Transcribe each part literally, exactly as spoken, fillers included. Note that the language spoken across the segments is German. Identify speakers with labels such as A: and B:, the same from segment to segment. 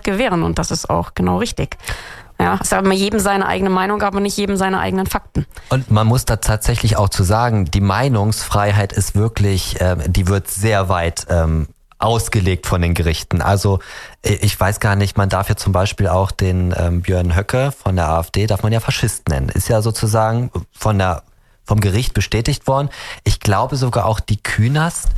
A: gewähren und das ist auch genau richtig. Ja, es ist aber jedem seine eigene Meinung, aber nicht jedem seine eigenen Fakten.
B: Und man muss da tatsächlich auch zu sagen, die Meinungsfreiheit ist wirklich, äh, die wird sehr weit ähm, ausgelegt von den Gerichten. Also ich weiß gar nicht, man darf ja zum Beispiel auch den ähm, Björn Höcke von der AfD, darf man ja Faschist nennen. Ist ja sozusagen von der vom Gericht bestätigt worden. Ich glaube sogar auch die Künast,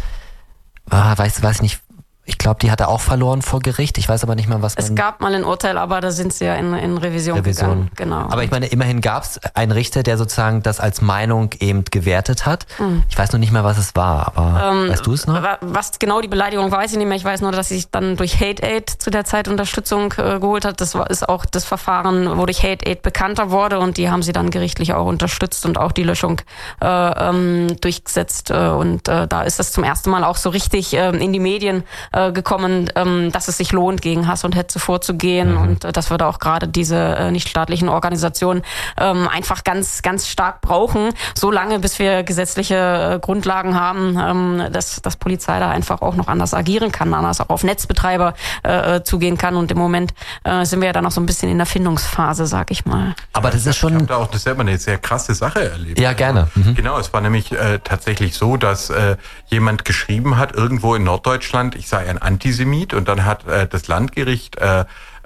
B: ah, weiß, weiß nicht, ich glaube, die hat er auch verloren vor Gericht. Ich weiß aber nicht mal, was man...
A: Es gab mal ein Urteil, aber da sind sie ja in, in Revision, Revision gegangen. Genau.
B: Aber ich meine, immerhin gab es einen Richter, der sozusagen das als Meinung eben gewertet hat. Mhm. Ich weiß noch nicht mehr, was es war, aber ähm, weißt du es noch?
A: Was genau die Beleidigung weiß ich nicht mehr. Ich weiß nur, dass sie sich dann durch Hate Aid zu der Zeit Unterstützung äh, geholt hat. Das war, ist auch das Verfahren, wo durch Hate Aid bekannter wurde und die haben sie dann gerichtlich auch unterstützt und auch die Löschung äh, ähm, durchgesetzt. Äh, und äh, da ist das zum ersten Mal auch so richtig äh, in die Medien äh, gekommen, ähm, dass es sich lohnt, gegen Hass und Hetze vorzugehen. Mhm. Und äh, dass wir da auch gerade diese äh, nichtstaatlichen Organisationen ähm, einfach ganz, ganz stark brauchen, so lange, bis wir gesetzliche äh, Grundlagen haben, ähm, dass, dass Polizei da einfach auch noch anders agieren kann, anders auch auf Netzbetreiber äh, zugehen kann. Und im Moment äh, sind wir ja dann noch so ein bisschen in der Findungsphase, sag ich mal.
B: Aber das ist schon...
C: Ich habe da auch selber eine sehr krasse Sache erlebt.
B: Ja, gerne.
C: Mhm. Genau, es war nämlich äh, tatsächlich so, dass äh, jemand geschrieben hat, irgendwo in Norddeutschland, ich sei ein Antisemit, und dann hat äh, das Landgericht äh,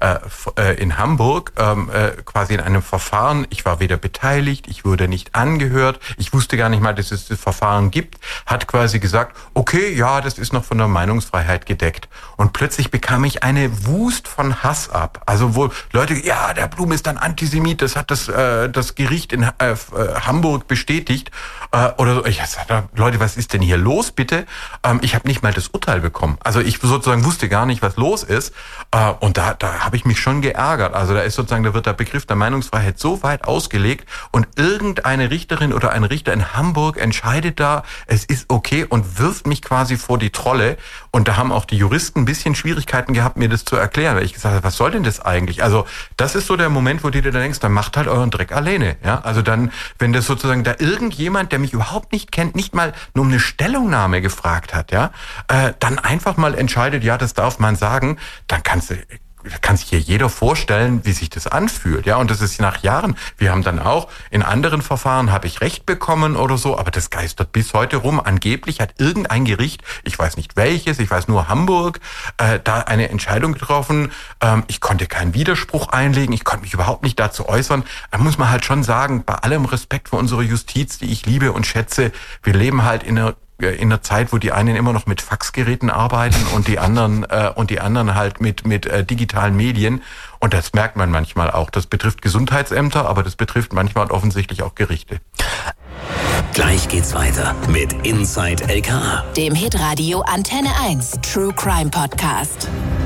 C: äh, in Hamburg ähm, äh, quasi in einem Verfahren, ich war weder beteiligt, ich wurde nicht angehört, ich wusste gar nicht mal, dass es das Verfahren gibt, hat quasi gesagt, okay, ja, das ist noch von der Meinungsfreiheit gedeckt. Und plötzlich bekam ich eine Wust von Hass ab. Also wo Leute, ja, der Blum ist ein Antisemit, das hat das äh, das Gericht in äh, Hamburg bestätigt. Äh, oder so. Ich sagte, Leute, was ist denn hier los, bitte? Ähm, ich habe nicht mal das Urteil bekommen. Also ich sozusagen wusste gar nicht, was los ist. Äh, und da, da habe ich mich schon geärgert. Also da ist sozusagen, da wird der Begriff der Meinungsfreiheit so weit ausgelegt und irgendeine Richterin oder ein Richter in Hamburg entscheidet da, es ist okay und wirft mich quasi vor die Trolle. Und da haben auch die Juristen ein bisschen Schwierigkeiten gehabt, mir das zu erklären, weil ich gesagt habe, was soll denn das eigentlich? Also das ist so der Moment, wo du dir dann denkst, dann macht halt euren Dreck alleine. Ja, also dann, wenn das sozusagen da irgendjemand, der mich überhaupt nicht kennt, nicht mal nur um eine Stellungnahme gefragt hat, ja, äh, dann einfach mal entscheidet, ja, das darf man sagen, dann kannst du kann sich hier jeder vorstellen, wie sich das anfühlt, ja, und das ist nach Jahren. Wir haben dann auch in anderen Verfahren habe ich Recht bekommen oder so, aber das geistert bis heute rum. Angeblich hat irgendein Gericht, ich weiß nicht welches, ich weiß nur Hamburg, äh, da eine Entscheidung getroffen. Ähm, ich konnte keinen Widerspruch einlegen, ich konnte mich überhaupt nicht dazu äußern. Da muss man halt schon sagen, bei allem Respekt für unsere Justiz, die ich liebe und schätze, wir leben halt in einer in der Zeit, wo die einen immer noch mit Faxgeräten arbeiten und die anderen äh, und die anderen halt mit mit äh, digitalen Medien, und das merkt man manchmal auch. Das betrifft Gesundheitsämter, aber das betrifft manchmal offensichtlich auch Gerichte.
D: Gleich geht's weiter mit Inside L K A,
E: dem Hitradio Antenne eins True Crime Podcast.